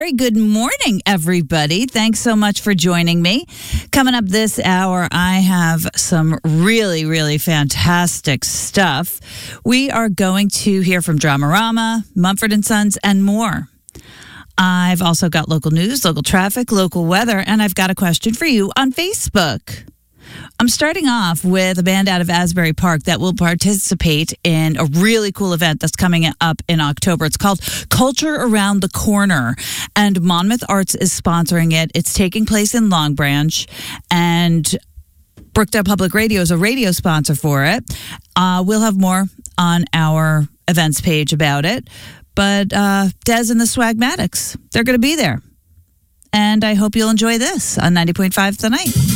Very good morning, everybody. Thanks so much for joining me. Coming up this hour, I have some really, really fantastic stuff. We are going to hear from Dramarama, Mumford & Sons, and more. I've also got local news, local traffic, local weather, and I've got a question for you on Facebook. I'm starting off with a band out of Asbury Park that will participate in a really cool event that's coming up in October. It's called Culture Around the Corner, and Monmouth Arts is sponsoring it. It's taking place in Long Branch, and Brookdale Public Radio is a radio sponsor for it. We'll have more on our events page about it, but Des and the Swagmatics, they're going to be there. And I hope you'll enjoy this on 90.5 tonight.